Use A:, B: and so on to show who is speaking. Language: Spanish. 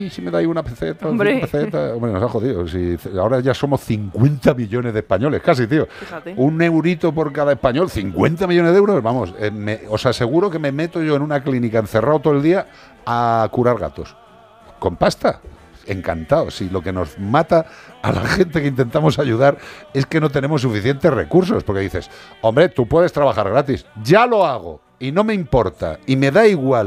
A: Y si me dais una peseta,
B: Hombre.
A: 5 pesetas, hombre, nos ha jodido. Si ahora ya somos 50 millones de españoles, casi, tío.
B: Fíjate.
A: Un eurito por cada español, 50 millones de euros, vamos. Os aseguro que me meto yo en una clínica encerrado todo el día a curar gatos. Con pasta. Encantado. Si lo que nos mata a la gente que intentamos ayudar es que no tenemos suficientes recursos, porque dices, hombre, tú puedes trabajar gratis. Ya lo hago y no me importa y me da igual